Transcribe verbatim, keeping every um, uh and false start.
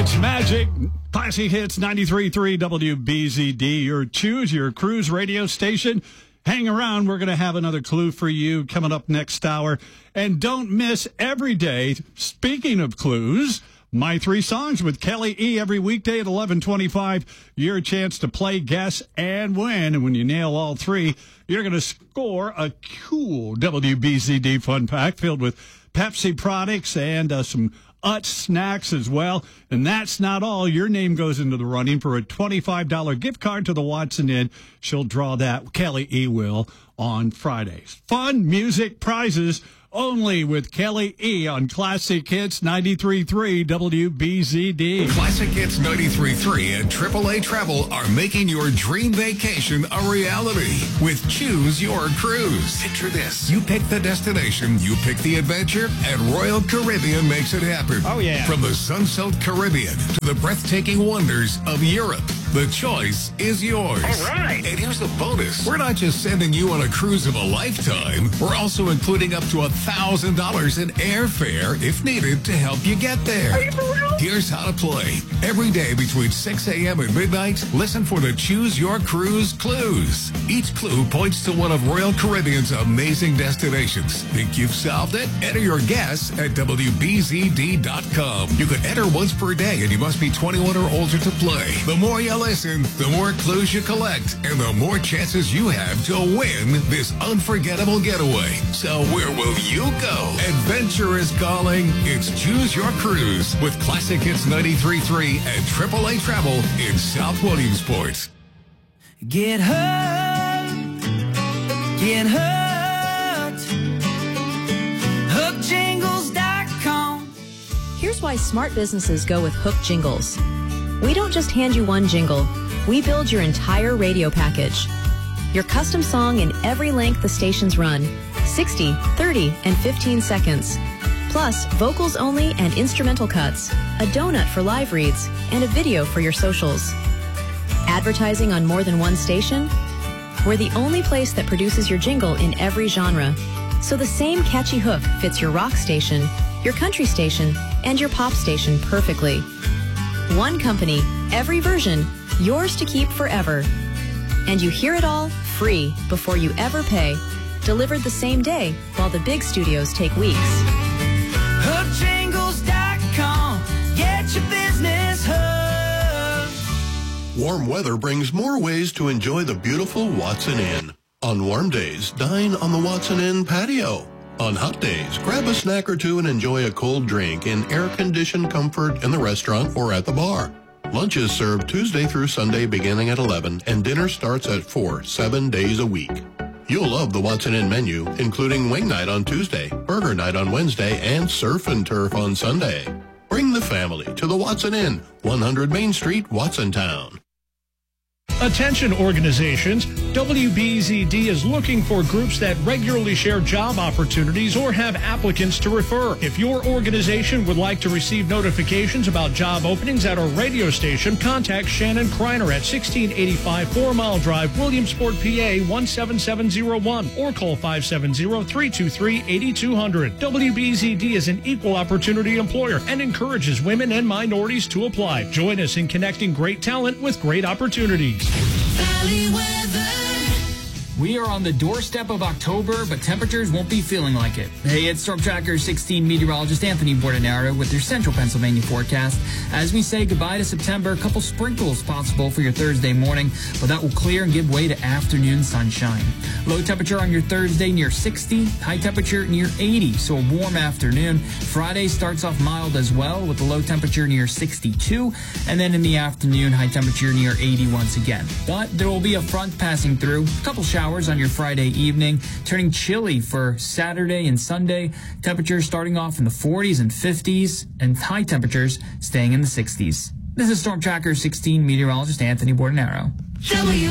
It's Magic. Classic Hits ninety-three point three W B Z D. Your Choose Your Cruise radio station. Hang around. We're going to have another clue for you coming up next hour. And don't miss every day. Speaking of clues, My Three Songs with Kelly E. every weekday at eleven twenty-five. Your chance to play, guess, and win. And when you nail all three, you're going to score a cool W B Z D fun pack filled with Pepsi products and uh, some Utz snacks as well. And that's not all. Your name goes into the running for a twenty-five dollars gift card to the Watson Inn. She'll draw that, Kelly E. will, on Fridays. Fun, music, prizes, only with Kelly E. on Classic Hits ninety-three point three W B Z D. Classic Hits ninety-three point three and triple A Travel are making your dream vacation a reality with Choose Your Cruise. Picture this. You pick the destination, you pick the adventure, and Royal Caribbean makes it happen. Oh, yeah. From the sun-soaked Caribbean to the breathtaking wonders of Europe, the choice is yours. All right. And here's the bonus. We're not just sending you on a cruise of a lifetime. We're also including up to a one thousand dollars in airfare if needed to help you get there. Are you for real? Here's how to play. Every day between six a.m. and midnight, listen for the Choose Your Cruise clues. Each clue points to one of Royal Caribbean's amazing destinations. Think you've solved it? Enter your guess at W B Z D dot com. You can enter once per day, and you must be twenty-one or older to play. The more you listen, the more clues you collect, and the more chances you have to win this unforgettable getaway. So where will you go? Adventure is calling. It's Choose Your Cruise with Classic Hits ninety-three point three and triple A Travel in South Williamsport. Get hooked, get hooked, hook jingles dot com. Here's why smart businesses go with Hook Jingles. We don't just hand you one jingle. We build your entire radio package. Your custom song in every length the stations run, sixty, thirty, and fifteen seconds. Plus, vocals only and instrumental cuts, a donut for live reads, and a video for your socials. Advertising on more than one station? We're the only place that produces your jingle in every genre. So the same catchy hook fits your rock station, your country station, and your pop station perfectly. One company, every version, yours to keep forever. And you hear it all free before you ever pay. Delivered the same day while the big studios take weeks. hook jingles dot com. Get your business hooked. Warm weather brings more ways to enjoy the beautiful Watson Inn. On warm days, dine on the Watson Inn patio. On hot days, grab a snack or two and enjoy a cold drink in air-conditioned comfort in the restaurant or at the bar. Lunch is served Tuesday through Sunday beginning at eleven, and dinner starts at four, seven days a week. You'll love the Watson Inn menu, including wing night on Tuesday, burger night on Wednesday, and surf and turf on Sunday. Bring the family to the Watson Inn, one hundred Main Street, Watsontown. Attention organizations, W B Z D is looking for groups that regularly share job opportunities or have applicants to refer. If your organization would like to receive notifications about job openings at our radio station, contact Shannon Kreiner at sixteen eighty-five Four Mile Drive, Williamsport, P A one seven seven zero one or call five seven zero, three two three, eight two zero zero. W B Z D is an equal opportunity employer and encourages women and minorities to apply. Join us in connecting great talent with great opportunities. Valley weather. We are on the doorstep of October, but temperatures won't be feeling like it. Hey, it's Storm Tracker sixteen meteorologist Anthony Bordenaro with your Central Pennsylvania forecast. As we say goodbye to September, a couple sprinkles possible for your Thursday morning, but that will clear and give way to afternoon sunshine. Low temperature on your Thursday near sixty, high temperature near eighty, so a warm afternoon. Friday starts off mild as well with a low temperature near sixty-two, and then in the afternoon, high temperature near eighty once again. But there will be a front passing through, a couple showers on your Friday evening, turning chilly for Saturday and Sunday. Temperatures starting off in the forties and fifties, and high temperatures staying in the sixties. This is Storm Tracker sixteen meteorologist Anthony Bordenaro.